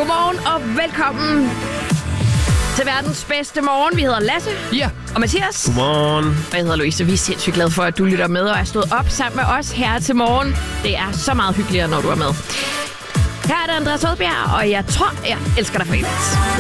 Godmorgen og velkommen til verdens bedste morgen. Vi hedder Lasse og Mathias. Godmorgen. Og jeg hedder Louise. Vi er sindssygt glade for, at du lytter med og er stået op sammen med os her til morgen. Det er så meget hyggeligere, når du er med. Her er det Andreas Odbjerg, og jeg tror, jeg elsker dig for evigt.